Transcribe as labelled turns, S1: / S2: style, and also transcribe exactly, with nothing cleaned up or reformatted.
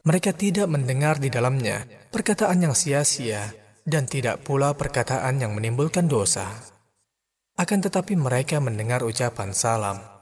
S1: Mereka tidak mendengar di dalamnya perkataan yang sia-sia dan tidak pula perkataan yang menimbulkan dosa. Akan tetapi mereka mendengar ucapan salam.